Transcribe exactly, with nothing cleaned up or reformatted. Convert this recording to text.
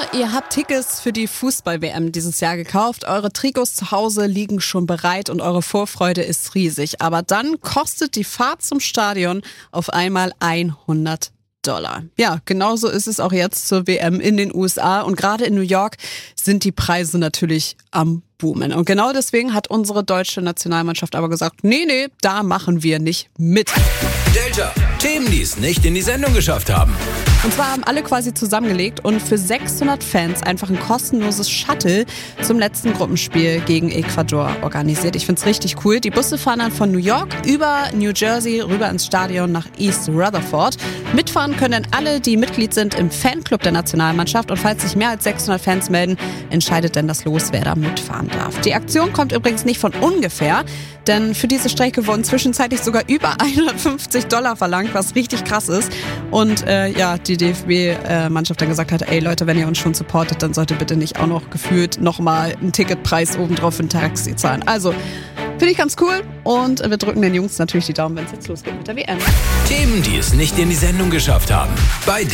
ihr habt Tickets für die Fußball-W M dieses Jahr gekauft. Eure Trikots zu Hause liegen schon bereit und eure Vorfreude ist riesig. Aber dann kostet die Fahrt zum Stadion auf einmal hundert Dollar. Ja, genauso ist es auch jetzt zur W M in den U S A. Und gerade in New York sind die Preise natürlich am boomen. Und genau deswegen hat unsere deutsche Nationalmannschaft aber gesagt, nee, nee, da machen wir nicht mit. Delta, Themen, die es nicht in die Sendung geschafft haben. Und zwar haben alle quasi zusammengelegt und für sechshundert Fans einfach ein kostenloses Shuttle zum letzten Gruppenspiel gegen Ecuador organisiert. Ich find's richtig cool. Die Busse fahren dann von New York über New Jersey rüber ins Stadion nach East Rutherford. Mitfahren können dann alle, die Mitglied sind im Fanclub der Nationalmannschaft. Und falls sich mehr als sechshundert Fans melden, entscheidet dann das Los, wer da mitfahren darf. Die Aktion kommt übrigens nicht von ungefähr, denn für diese Strecke wurden zwischenzeitlich sogar über hundertfünfzig Dollar verlangt, was richtig krass ist. Und äh, ja, die D F B-Mannschaft dann gesagt hat, ey Leute, wenn ihr uns schon supportet, dann sollt ihr bitte nicht auch noch gefühlt nochmal einen Ticketpreis obendrauf für ein Taxi zahlen. Also, finde ich ganz cool und wir drücken den Jungs natürlich die Daumen, wenn es jetzt losgeht mit der W M. Themen, die es nicht in die Sendung geschafft haben. Bei